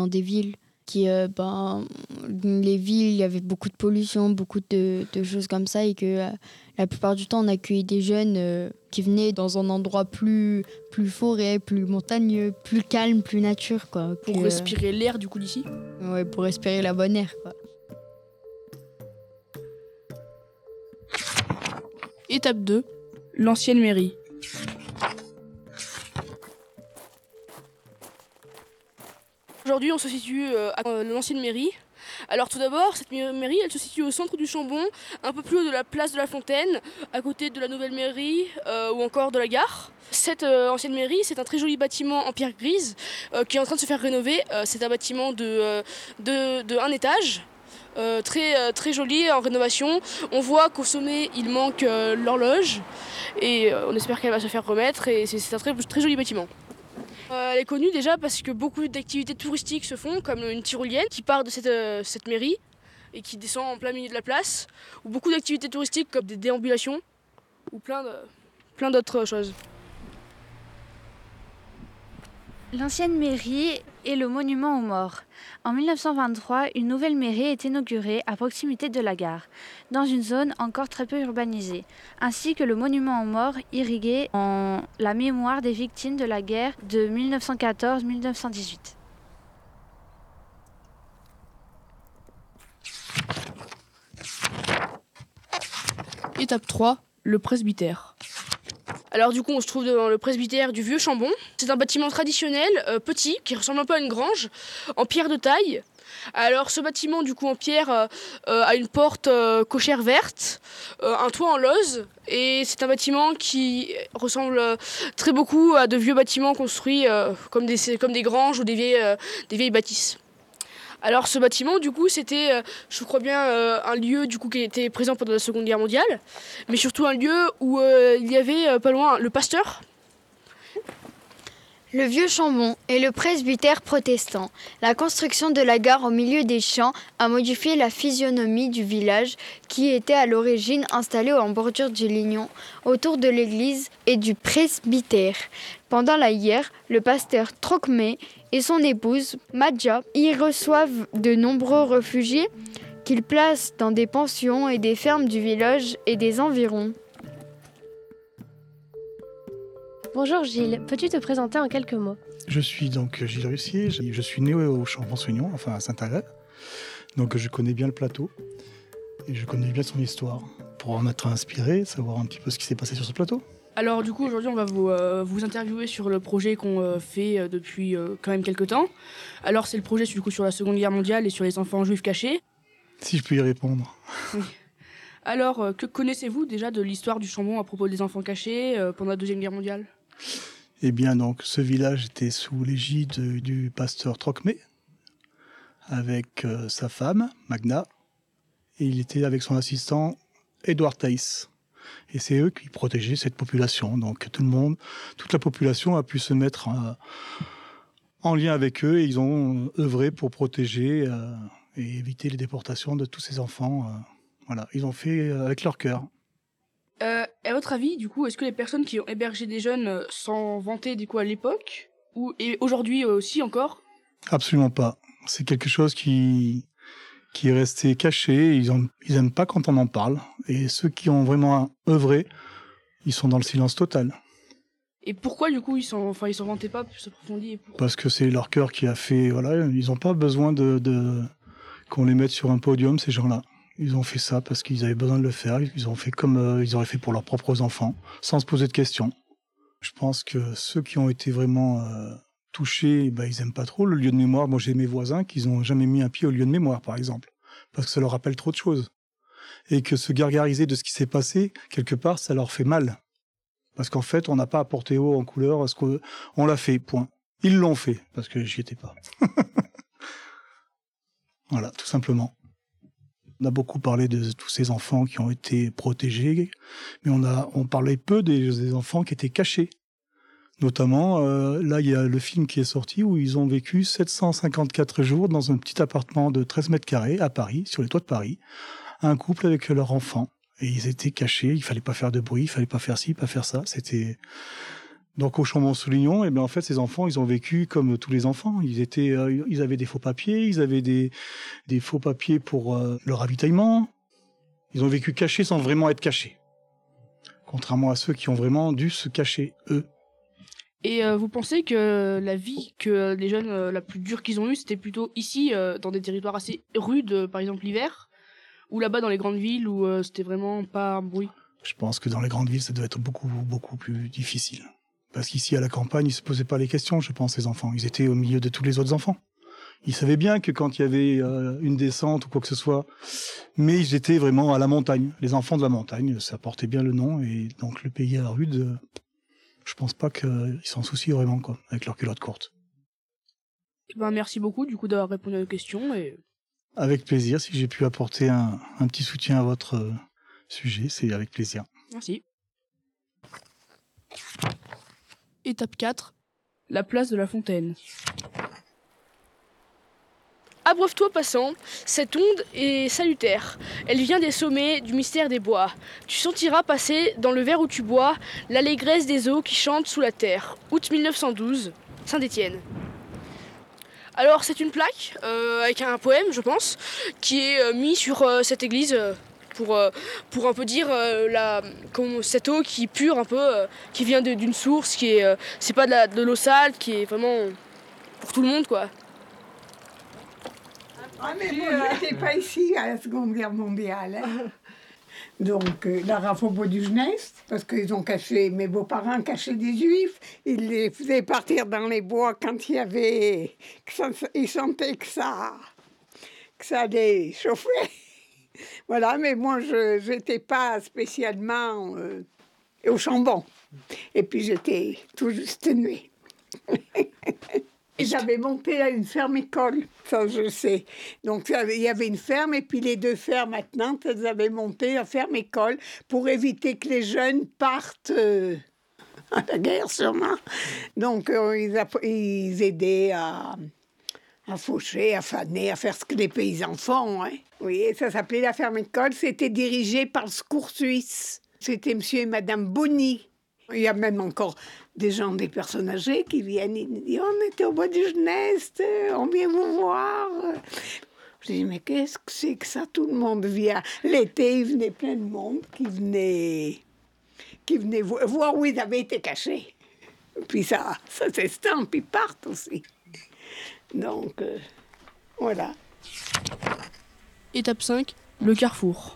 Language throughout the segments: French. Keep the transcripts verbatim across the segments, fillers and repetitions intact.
dans des villes. Qui, euh, ben, les villes, il y avait beaucoup de pollution, beaucoup de, de choses comme ça, et que euh, la plupart du temps, on accueillait des jeunes euh, qui venaient dans un endroit plus, plus forêt, plus montagneux, plus calme, plus nature, quoi. Pour que, respirer l'air du coup d'ici. Ouais, pour respirer la bonne air, quoi. Étape deux, l'ancienne mairie. Aujourd'hui, on se situe euh, à l'ancienne mairie. Alors tout d'abord, cette mairie, elle se situe au centre du Chambon, un peu plus haut de la place de la Fontaine, à côté de la nouvelle mairie euh, ou encore de la gare. Cette euh, ancienne mairie, c'est un très joli bâtiment en pierre grise euh, qui est en train de se faire rénover. Euh, c'est un bâtiment de, euh, de, de un étage. Euh, très, euh, très joli en rénovation. On voit qu'au sommet il manque euh, l'horloge et euh, on espère qu'elle va se faire remettre et c'est, c'est un très, très joli bâtiment. Euh, elle est connue déjà parce que beaucoup d'activités touristiques se font, comme une tyrolienne qui part de cette, euh, cette mairie et qui descend en plein milieu de la place, ou beaucoup d'activités touristiques comme des déambulations ou plein, de, plein d'autres choses. L'ancienne mairie est le monument aux morts. En mille neuf cent vingt-trois, une nouvelle mairie est inaugurée à proximité de la gare, dans une zone encore très peu urbanisée, ainsi que le monument aux morts irrigué en la mémoire des victimes de la guerre de mille neuf cent quatorze à mille neuf cent dix-huit. Étape trois, le presbytère. Alors du coup, on se trouve devant le presbytère du Vieux Chambon. C'est un bâtiment traditionnel, euh, petit, qui ressemble un peu à une grange, en pierre de taille. Alors ce bâtiment, du coup, en pierre, euh, euh, a une porte euh, cochère verte, euh, un toit en lauze, et c'est un bâtiment qui ressemble euh, très beaucoup à de vieux bâtiments construits euh, comme, des, comme des granges ou des vieilles, euh, des vieilles bâtisses. Alors ce bâtiment, du coup, c'était, euh, je crois bien, euh, un lieu du coup qui était présent pendant la Seconde Guerre mondiale, mais surtout un lieu où euh, il y avait euh, pas loin le pasteur. Le Vieux Chambon est le presbytère protestant. La construction de la gare au milieu des champs a modifié la physionomie du village qui était à l'origine installé en bordure du Lignon, autour de l'église et du presbytère. Pendant la guerre, le pasteur Trocmé et son épouse, Madja, y reçoivent de nombreux réfugiés qu'ils placent dans des pensions et des fermes du village et des environs. Bonjour Gilles, peux-tu te présenter en quelques mots ? Je suis donc Gilles Russier, je suis né au Chambon-Soignon, enfin à Saint-Agrève, donc je connais bien le plateau et je connais bien son histoire pour en être inspiré, savoir un petit peu ce qui s'est passé sur ce plateau. Alors du coup aujourd'hui on va vous, euh, vous interviewer sur le projet qu'on euh, fait euh, depuis euh, quand même quelques temps. Alors c'est le projet du coup sur la Seconde Guerre mondiale et sur les enfants juifs cachés. Si je peux y répondre. Oui. Alors euh, que connaissez-vous déjà de l'histoire du Chambon à propos des enfants cachés euh, pendant la Deuxième Guerre mondiale ? Eh bien donc ce village était sous l'égide du pasteur Trocmé avec euh, sa femme Magna et il était avec son assistant Édouard Thaïs. Et c'est eux qui protégeaient cette population. Donc tout le monde, toute la population a pu se mettre euh, en lien avec eux et ils ont œuvré pour protéger euh, et éviter les déportations de tous ces enfants. Euh, voilà, ils ont fait euh, avec leur cœur. Euh, à votre avis, du coup, est-ce que les personnes qui ont hébergé des jeunes euh, s'en vantaient du coup à l'époque ou et aujourd'hui euh, aussi encore ? Absolument pas. C'est quelque chose qui qui est resté caché. Ils ont, ils aiment pas quand on en parle. Et ceux qui ont vraiment œuvré, ils sont dans le silence total. Et pourquoi du coup ils s'en, enfin ils s'en vantaient pas plus approfondi ? Parce que c'est leur cœur qui a fait. Voilà, ils ont pas besoin de, de qu'on les mette sur un podium ces gens-là. Ils ont fait ça parce qu'ils avaient besoin de le faire. Ils ont fait comme euh, ils auraient fait pour leurs propres enfants, sans se poser de questions. Je pense que ceux qui ont été vraiment euh, touchés, bah, ils aiment pas trop le lieu de mémoire. Moi, j'ai mes voisins qui n'ont jamais mis un pied au lieu de mémoire, par exemple, parce que ça leur rappelle trop de choses. Et que se gargariser de ce qui s'est passé, quelque part, ça leur fait mal. Parce qu'en fait, on n'a pas apporté haut en couleur, ce qu'on on l'a fait, point. Ils l'ont fait, parce que j'y étais pas. Voilà, tout simplement. On a beaucoup parlé de tous ces enfants qui ont été protégés, mais on a, on parlait peu des, des enfants qui étaient cachés. Notamment, euh, là, il y a le film qui est sorti où ils ont vécu sept cent cinquante-quatre jours dans un petit appartement de treize mètres carrés à Paris, sur les toits de Paris, un couple avec leur enfant. Et ils étaient cachés, il fallait pas faire de bruit, il fallait pas faire ci, pas faire ça. C'était Donc au Chambon-sur-Lignon, eh bien, en fait, ces enfants, ils ont vécu comme tous les enfants. Ils, étaient, euh, ils avaient des faux papiers, ils avaient des, des faux papiers pour euh, le ravitaillement. Ils ont vécu cachés sans vraiment être cachés. Contrairement à ceux qui ont vraiment dû se cacher, eux. Et euh, vous pensez que la vie que les jeunes, euh, la plus dure qu'ils ont eue, c'était plutôt ici, euh, dans des territoires assez rudes, euh, par exemple l'hiver, ou là-bas dans les grandes villes où euh, c'était vraiment pas un bruit? Je pense que dans les grandes villes, ça doit être beaucoup, beaucoup plus difficile. Parce qu'ici, à la campagne, ils se posaient pas les questions, je pense, les enfants. Ils étaient au milieu de tous les autres enfants. Ils savaient bien que quand il y avait euh, une descente ou quoi que ce soit, mais ils étaient vraiment à la montagne. Les enfants de la montagne, ça portait bien le nom. Et donc, le pays à rude, euh, je pense pas qu'ils s'en soucient vraiment, quoi, avec leurs culottes courtes. Ben, merci beaucoup, du coup, d'avoir répondu à nos questions. Et... Avec plaisir, si j'ai pu apporter un, un petit soutien à votre euh, sujet, c'est avec plaisir. Merci. Étape quatre, la place de la Fontaine. Abreuve-toi passant, cette onde est salutaire. Elle vient des sommets du mystère des bois. Tu sentiras passer dans le verre où tu bois l'allégresse des eaux qui chantent sous la terre. Août mille neuf cent douze, Saint-Étienne. Alors c'est une plaque euh, avec un poème, je pense, qui est euh, mis sur euh, cette église euh, pour, euh, pour un peu dire euh, la, comme cette eau qui est pure un peu, euh, qui vient de, d'une source, qui est, euh, c'est pas de, la, de l'eau sale, qui est vraiment pour tout le monde, quoi. Ah mais moi j'étais pas ici à la Seconde Guerre mondiale. Hein. Donc euh, la rafle au bois du Genest, parce qu'ils ont caché, mes beaux-parents cachaient des juifs, ils les faisaient partir dans les bois quand il y avait, que ça, ils sentaient que ça, que ça allait chauffer. Voilà, mais moi je n'étais pas spécialement euh, au Chambon. Et puis j'étais tout juste nuée. J'avais monté là une ferme-école, ça je sais. Donc il y avait une ferme et puis les deux fermes maintenant, elles avaient monté la ferme-école pour éviter que les jeunes partent euh, à la guerre sûrement. Donc euh, ils, ils aidaient à, à faucher, à faner, à faire ce que les paysans font. Hein. Oui, et ça s'appelait la ferme-école, c'était dirigé par le Secours suisse. C'était monsieur et madame Bonny. Il y a même encore des gens, des personnes âgées qui viennent, ils nous disent « On était au bois du Genest, on vient vous voir ». Je dis « Mais qu'est-ce que c'est que ça ?» Tout le monde vient. L'été, il venait plein de monde qui venait, qui venait voir où ils avaient été cachés. Puis ça, ça s'estampe, ils partent aussi. Donc, euh, voilà. Étape cinq, le carrefour.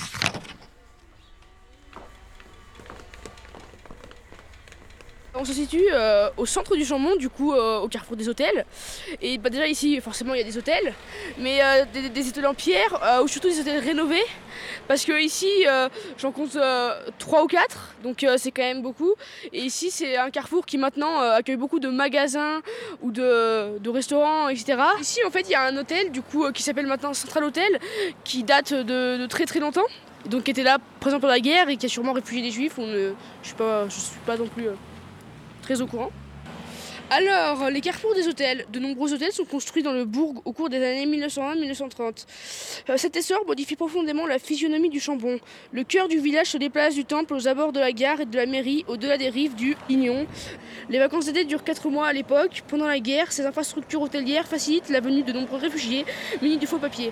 On se situe euh, au centre du Chambon, du coup euh, au carrefour des hôtels. Et bah, déjà ici, forcément, il y a des hôtels, mais euh, des, des hôtels en pierre, euh, ou surtout des hôtels rénovés. Parce que ici, euh, j'en compte euh, trois ou quatre, donc euh, c'est quand même beaucoup. Et ici, c'est un carrefour qui maintenant euh, accueille beaucoup de magasins ou de, de restaurants, et cetera. Ici, en fait, il y a un hôtel, du coup, euh, qui s'appelle maintenant Central Hotel, qui date de, de très très longtemps. Donc qui était là, par exemple, pendant la guerre et qui a sûrement réfugié des juifs. On, euh, je ne suis pas non plus... Euh, très au courant. Alors, les carrefours des hôtels. De nombreux hôtels sont construits dans le bourg au cours des années mille neuf cent vingt à mille neuf cent trente. Euh, cet essor modifie profondément la physionomie du Chambon. Le cœur du village se déplace du temple aux abords de la gare et de la mairie, au-delà des rives du Lignon. Les vacances d'été durent quatre mois à l'époque. Pendant la guerre, ces infrastructures hôtelières facilitent la venue de nombreux réfugiés munis de faux papiers.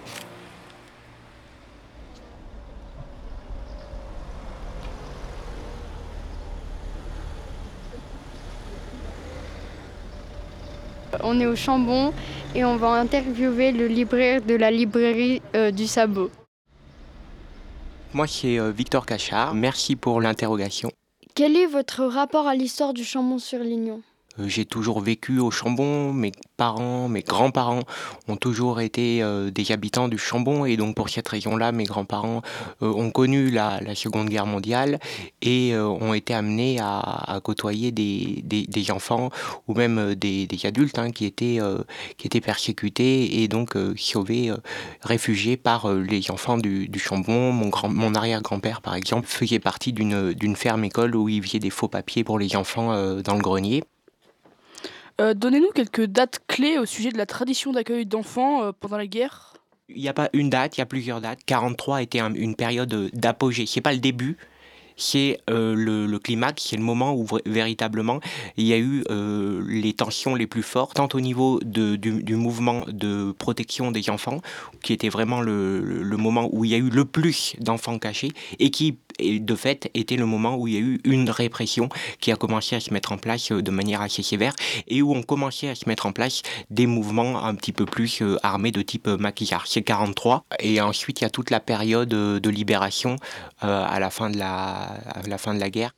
On est au Chambon et on va interviewer le libraire de la librairie euh, du Sabot. Moi, c'est euh, Victor Cachard. Merci pour l'interrogation. Quel est votre rapport à l'histoire du Chambon-sur-Lignon ? Euh, j'ai toujours vécu au Chambon. Mes parents, mes grands-parents ont toujours été euh, des habitants du Chambon. Et donc, pour cette raison-là, mes grands-parents euh, ont connu la, la Seconde Guerre mondiale et euh, ont été amenés à, à côtoyer des, des, des enfants ou même euh, des, des adultes hein, qui, étaient, euh, qui étaient persécutés et donc euh, sauvés, euh, réfugiés par euh, les enfants du, du Chambon. Mon, grand, mon arrière-grand-père, par exemple, faisait partie d'une, d'une ferme-école où il faisait des faux papiers pour les enfants euh, dans le grenier. Euh, donnez-nous quelques dates clés au sujet de la tradition d'accueil d'enfants euh, pendant la guerre. Il n'y a pas une date, il y a plusieurs dates. quarante-trois était un, une période d'apogée. C'est pas le début, c'est euh, le, le climax, c'est le moment où vr- véritablement il y a eu euh, les tensions les plus fortes, tant au niveau de, du, du mouvement de protection des enfants, qui était vraiment le, le, le moment où il y a eu le plus d'enfants cachés, et qui, et de fait, était le moment où il y a eu une répression qui a commencé à se mettre en place de manière assez sévère, et où on commençait à se mettre en place des mouvements un petit peu plus euh, armés de type euh, maquillage. C'est quarante-trois, et ensuite il y a toute la période euh, de libération euh, à la fin de la, à la fin de la guerre.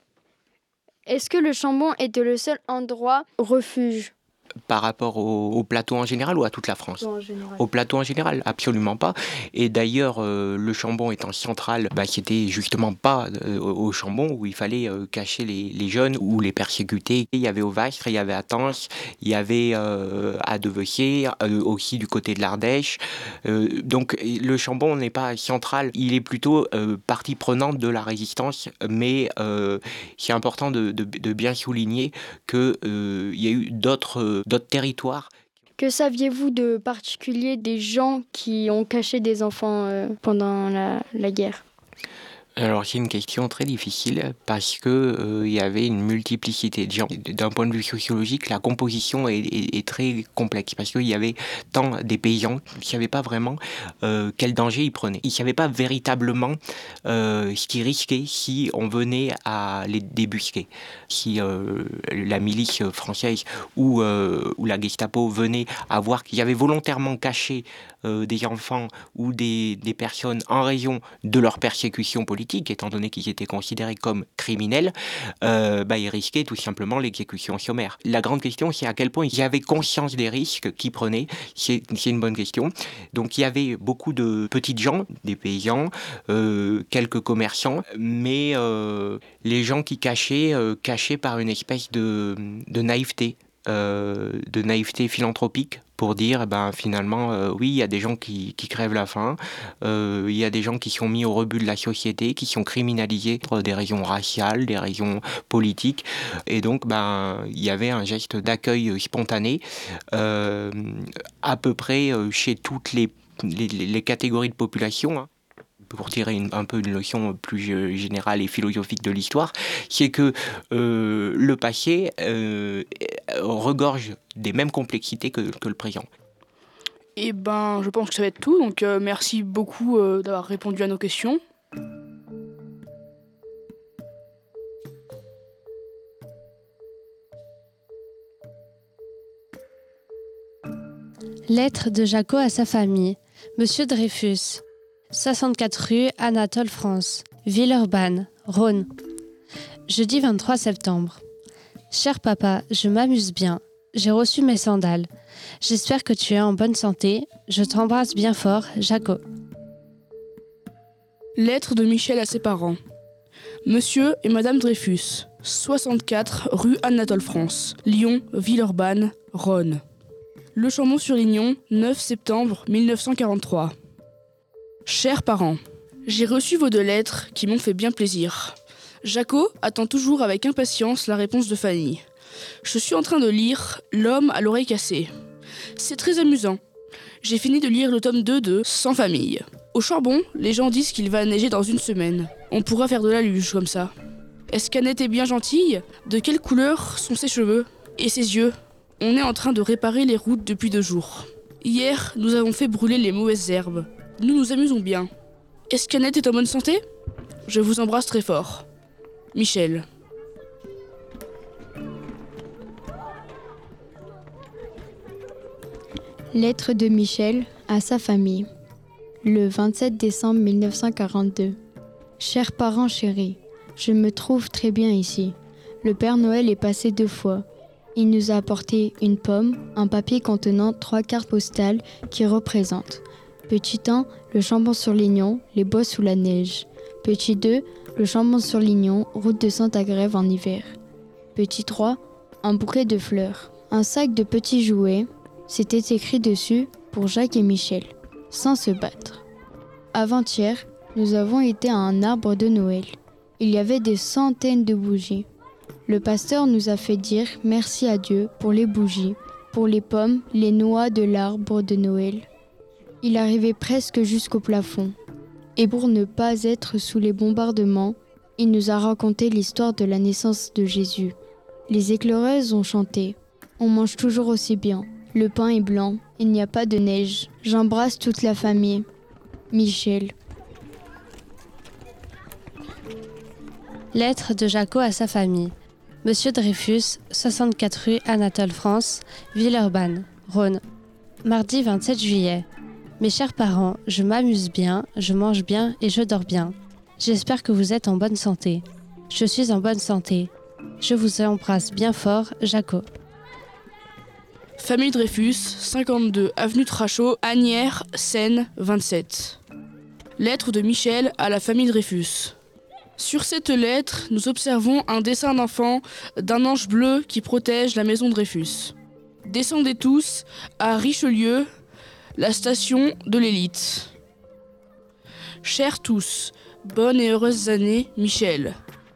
Est-ce que le Chambon était le seul endroit refuge? Par rapport au, au plateau en général ou à toute la France? En général. Au plateau en général, absolument pas. Et d'ailleurs, euh, le Chambon étant central, bah, c'était justement pas euh, au Chambon où il fallait euh, cacher les, les jeunes ou les persécuter. Il y avait au Vastre, il y avait à Tence, il y avait euh, à Devecier, euh, aussi du côté de l'Ardèche. Euh, donc le Chambon n'est pas central, il est plutôt euh, partie prenante de la résistance, mais euh, c'est important de, de, de bien souligner qu'il euh, y a eu d'autres d'autres territoires. Que saviez-vous de particulier des gens qui ont caché des enfants euh, pendant la, la guerre? Alors c'est une question très difficile parce que euh, il y avait une multiplicité de gens. D'un point de vue sociologique, la composition est, est, est très complexe parce qu'il y avait tant des paysans qui ne savaient pas vraiment euh, quel danger ils prenaient. Ils ne savaient pas véritablement euh, ce qu'ils risquaient si on venait à les débusquer. Si euh, la milice française ou, euh, ou la Gestapo venait à voir qu'ils avaient volontairement caché euh, des enfants ou des, des personnes en raison de leur persécution politique, étant donné qu'ils étaient considérés comme criminels, euh, bah, ils risquaient tout simplement l'exécution sommaire. La grande question, c'est à quel point ils avaient conscience des risques qu'ils prenaient. C'est, c'est une bonne question. Donc il y avait beaucoup de petites gens, des paysans, euh, quelques commerçants, mais euh, les gens qui cachaient, euh, cachaient par une espèce de, de naïveté. Euh, de naïveté philanthropique pour dire ben, finalement euh, oui il y a des gens qui, qui crèvent la faim, euh, il y a des gens qui sont mis au rebut de la société, qui sont criminalisés pour des raisons raciales, des raisons politiques, et donc ben, il y avait un geste d'accueil spontané euh, à peu près chez toutes les, les, les catégories de population, hein. Pour tirer une, un peu une leçon plus générale et philosophique de l'histoire, c'est que euh, le passé euh, regorge des mêmes complexités que, que le présent. Et ben, je pense que ça va être tout, donc euh, merci beaucoup euh, d'avoir répondu à nos questions. Lettre de Jaco à sa famille. Monsieur Dreyfus, soixante-quatre rue Anatole France, Villeurbanne, Rhône. Jeudi vingt-trois septembre. Cher papa, je m'amuse bien. J'ai reçu mes sandales. J'espère que tu es en bonne santé. Je t'embrasse bien fort, Jaco. Lettre de Michel à ses parents. Monsieur et Madame Dreyfus, soixante-quatre rue Anatole France, Lyon, Villeurbanne, Rhône. Le Chambon-sur-Lignon, neuf septembre mille neuf cent quarante-trois. Chers parents, j'ai reçu vos deux lettres qui m'ont fait bien plaisir. Jaco attend toujours avec impatience la réponse de Fanny. Je suis en train de lire L'homme à l'oreille cassée. C'est très amusant. J'ai fini de lire le tome deux de Sans famille. Au Chambon, les gens disent qu'il va neiger dans une semaine. On pourra faire de la luge comme ça. Est-ce qu'Annette est bien gentille? De quelle couleur sont ses cheveux? Et ses yeux? On est en train de réparer les routes depuis deux jours. Hier, nous avons fait brûler les mauvaises herbes. Nous nous amusons bien. Est-ce qu'Annette est en bonne santé? Je vous embrasse très fort. Michel. Lettre de Michel à sa famille. Le vingt-sept décembre mille neuf cent quarante-deux. Chers parents chéris, je me trouve très bien ici. Le Père Noël est passé deux fois. Il nous a apporté une pomme, un papier contenant trois cartes postales qui représentent Petit un, le Chambon-sur-Lignon, les bois sous la neige. Petit deux, le Chambon-sur-Lignon, route de Saint-Agrève en hiver. Petit trois, un bouquet de fleurs. Un sac de petits jouets, c'était écrit dessus pour Jacques et Michel, sans se battre. Avant-hier, nous avons été à un arbre de Noël. Il y avait des centaines de bougies. Le pasteur nous a fait dire merci à Dieu pour les bougies, pour les pommes, les noix de l'arbre de Noël. Il arrivait presque jusqu'au plafond. Et pour ne pas être sous les bombardements, Il nous a raconté l'histoire de la naissance de Jésus. Les éclaireuses ont chanté. On mange toujours aussi bien. Le pain est blanc. Il n'y a pas de neige. J'embrasse toute la famille. Michel. Lettre de Jaco à sa famille. Monsieur Dreyfus, soixante-quatre rue Anatole France, Villeurbanne, Rhône. Mardi vingt-sept juillet. Mes chers parents, je m'amuse bien, je mange bien et je dors bien. J'espère que vous êtes en bonne santé. Je suis en bonne santé. Je vous embrasse bien fort, Jaco. Famille Dreyfus, cinquante-deux avenue Trachot, Asnières, Seine, vingt-sept. Lettre de Michel à la famille Dreyfus. Sur cette lettre, nous observons un dessin d'enfant d'un ange bleu qui protège la maison Dreyfus. Descendez tous à Richelieu, la station de l'élite. Chers tous, bonnes et heureuses années, Michel.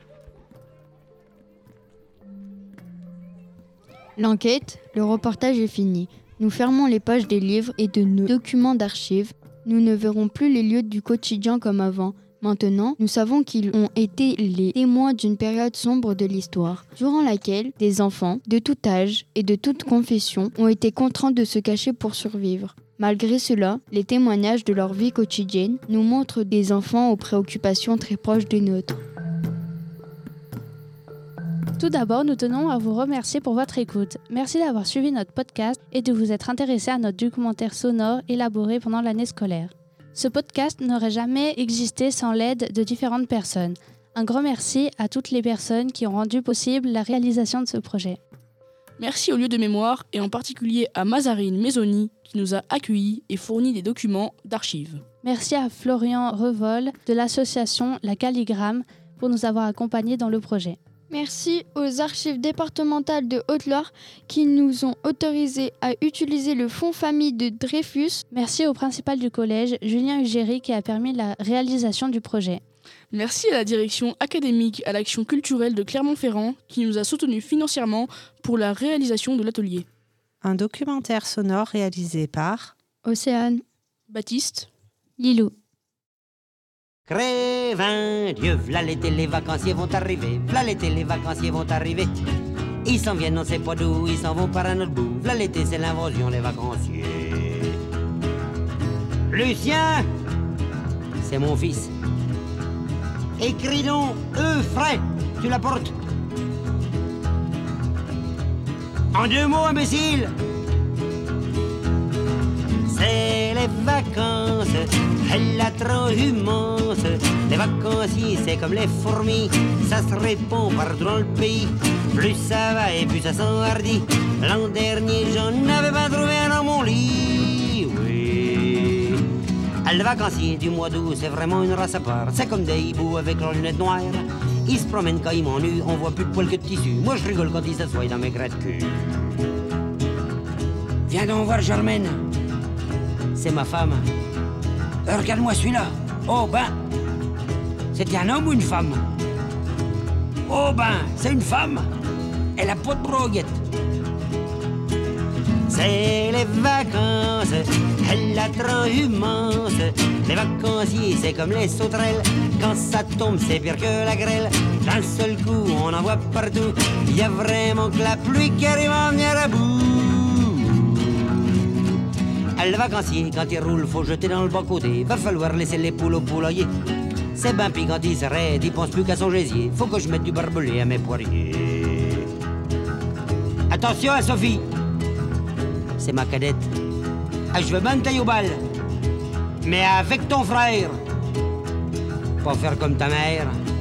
L'enquête, le reportage est fini. Nous fermons les pages des livres et de nos documents d'archives. Nous ne verrons plus les lieux du quotidien comme avant. Maintenant, nous savons qu'ils ont été les témoins d'une période sombre de l'histoire, durant laquelle des enfants de tout âge et de toute confession ont été contraints de se cacher pour survivre. Malgré cela, les témoignages de leur vie quotidienne nous montrent des enfants aux préoccupations très proches des nôtres. Tout d'abord, nous tenons à vous remercier pour votre écoute. Merci d'avoir suivi notre podcast et de vous être intéressé à notre documentaire sonore élaboré pendant l'année scolaire. Ce podcast n'aurait jamais existé sans l'aide de différentes personnes. Un grand merci à toutes les personnes qui ont rendu possible la réalisation de ce projet. Merci au lieu de mémoire et en particulier à Mazarine Maisoni qui nous a accueillis et fourni des documents d'archives. Merci à Florian Revol de l'association La Calligramme pour nous avoir accompagnés dans le projet. Merci aux archives départementales de Haute-Loire qui nous ont autorisé à utiliser le fonds famille de Dreyfus. Merci au principal du collège, Julien Ugéry, qui a permis la réalisation du projet. Merci à la direction académique à l'action culturelle de Clermont-Ferrand qui nous a soutenus financièrement pour la réalisation de l'atelier. Un documentaire sonore réalisé par Océane, Baptiste, Lilou. Crévin, Dieu, v'là l'été, les vacanciers vont arriver. V'là l'été, les vacanciers vont arriver. Ils s'en viennent, on sait pas d'où, ils s'en vont par un autre bout. V'là l'été, c'est l'invasion des vacanciers. Lucien, c'est mon fils. Écris donc eux frais, tu la portes. En deux mots, imbécile. C'est les vacances, elle la trop immense. Les vacanciers, c'est comme les fourmis, ça se répand partout dans le pays. Plus ça va et plus ça s'enhardit. L'an dernier, j'en avais pas trouvé un dans mon lit. Oui. Le vacancier du mois d'août, c'est vraiment une race à part. C'est comme des hiboux avec leurs lunettes noires. Ils se promènent quand ils m'ennuient, on voit plus de poils que de tissu. Moi je rigole quand ils s'assoient dans mes grattes de cul. Viens donc voir Germaine. C'est ma femme. Euh, regarde-moi celui-là. Oh ben, c'était un homme ou une femme? Oh ben, c'est une femme. Elle a pas de broguette. C'est les vacances, elle la trop immense. Les vacanciers, c'est comme les sauterelles. Quand ça tombe, c'est pire que la grêle. D'un seul coup, on en voit partout. Il y a vraiment que la pluie qui arrive à venir à bout. Le vacancier, quand il roule, faut jeter dans le bas-côté. Va falloir laisser les poules au poulailler. C'est ben pis quand il s'arrête, il pense plus qu'à son gésier. Faut que je mette du barbelé à mes poiriers. Attention à Sophie. C'est ma cadette. Ah, je veux bien tailler au bal. Mais avec ton frère. Pas faire comme ta mère.